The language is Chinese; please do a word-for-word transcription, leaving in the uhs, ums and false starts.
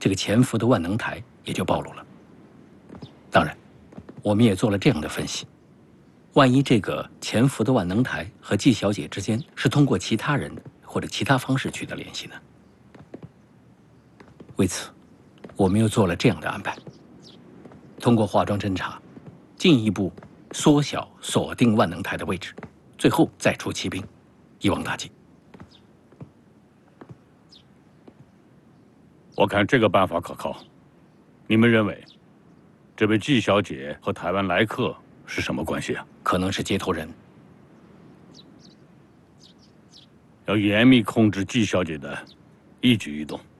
这个潜伏的万能台也就暴露了。当然，我们也做了这样的分析：万一这个潜伏的万能台和季小姐之间是通过其他人或者其他方式取得联系呢？为此，我们又做了这样的安排：通过化妆侦查，进一步缩小锁定万能台的位置，最后再出骑兵，一网打尽。 我看这个办法可靠。你们认为，这位季小姐和台湾来客是什么关系啊？ 可能是接头人。 要严密控制季小姐的一举一动。